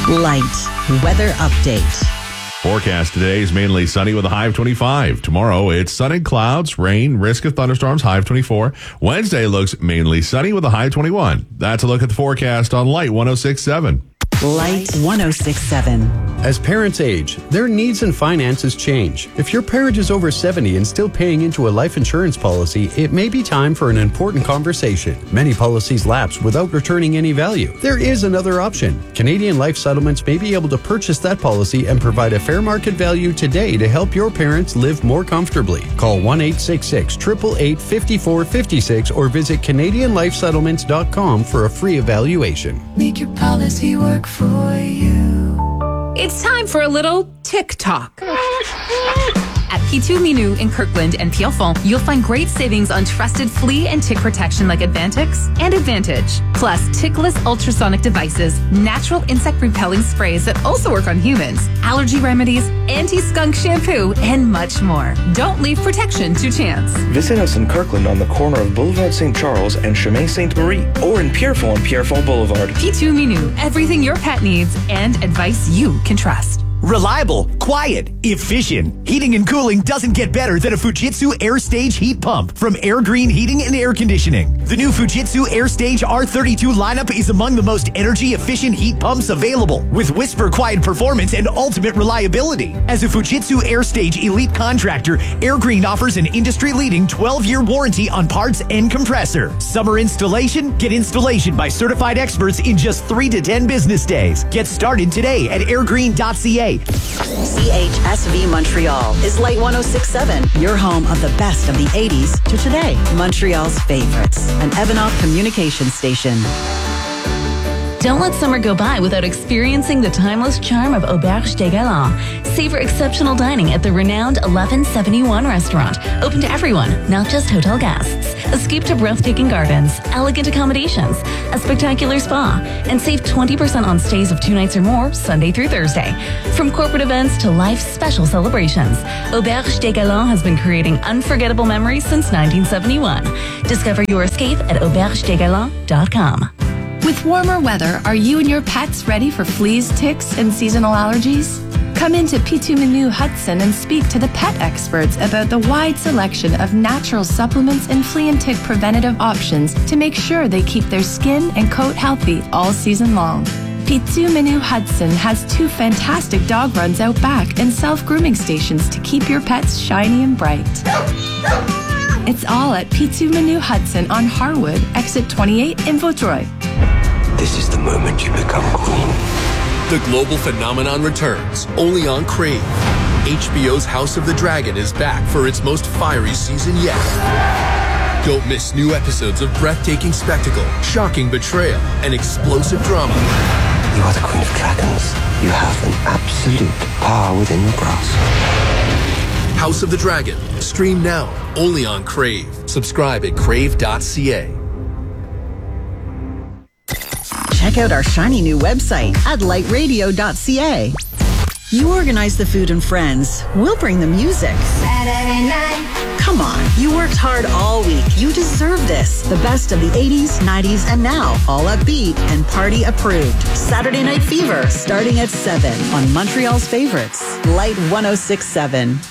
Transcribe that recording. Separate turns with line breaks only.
Light weather update.
Forecast today is mainly sunny with a high of 25. Tomorrow, it's sun and clouds, rain, risk of thunderstorms, high of 24. Wednesday looks mainly sunny with a high of 21. That's a look at the forecast on Light 106.7.
Light 106.7.
As parents age, their needs and finances change. If your parent is over 70 and still paying into a life insurance policy, it may be time for an important conversation. Many policies lapse without returning any value. There is another option. Canadian Life Settlements may be able to purchase that policy and provide a fair market value today to help your parents live more comfortably. Call 1-866-888-5456 or visit CanadianLifeSettlements.com for a free evaluation.
Make your policy work for you.
It's time for a little TikTok. At P2 Minou in Kirkland and Pierrefonds, you'll find great savings on trusted flea and tick protection like Advantix and Advantage. Plus, tickless ultrasonic devices, natural insect repelling sprays that also work on humans, allergy remedies, anti-skunk shampoo, and much more. Don't leave protection to chance.
Visit us in Kirkland on the corner of Boulevard St. Charles and Chemin Sainte-Marie, or in Pierrefonds on Pierrefonds Boulevard.
P2 Minou, everything your pet needs and advice you can trust.
Reliable, quiet, efficient. Heating and cooling doesn't get better than a Fujitsu AirStage heat pump from Air Green Heating and Air Conditioning. The new Fujitsu AirStage R32 lineup is among the most energy-efficient heat pumps available, with whisper-quiet performance and ultimate reliability. As a Fujitsu AirStage elite contractor, Air Green offers an industry-leading 12-year warranty on parts and compressor. Summer installation? Get installation by certified experts in just 3 to 10 business days. Get started today at airgreen.ca.
CHSV Montreal is Light 106.7, your home of the best of the 80s to today. Montreal's favorites, an Evanoff communication station.
Don't let summer go by without experiencing the timeless charm of Auberge des Galants. Savor exceptional dining at the renowned 1171 restaurant, open to everyone, not just hotel guests. Escape to breathtaking gardens, elegant accommodations, a spectacular spa, and save 20% on stays of 2 nights or more, Sunday through Thursday. From corporate events to life's special celebrations, Auberge des Galants has been creating unforgettable memories since 1971. Discover your escape at aubergedesgalants.com.
With warmer weather, are you and your pets ready for fleas, ticks, and seasonal allergies? Come into P2 Minou Hudson and speak to the pet experts about the wide selection of natural supplements and flea and tick preventative options to make sure they keep their skin and coat healthy all season long. P2 Minou Hudson has 2 fantastic dog runs out back and self-grooming stations to keep your pets shiny and bright. It's all at P2 Minou Hudson on Harwood, exit 28 in Vaudreuil.
This is the moment you become queen.
The global phenomenon returns, only on Crave. HBO's House of the Dragon is back for its most fiery season yet. Don't miss new episodes of breathtaking spectacle, shocking betrayal, and explosive drama.
You are the Queen of Dragons. You have an absolute power within your grasp.
House of the Dragon. Stream now, only on Crave. Subscribe at crave.ca.
Check out our shiny new website at lightradio.ca. You organize the food and friends. We'll bring the music.
Saturday night.
Come on, you worked hard all week. You deserve this. The best of the 80s, 90s, and now. All upbeat and party approved. Saturday Night Fever, starting at 7 on Montreal's favorites. Light 106.7.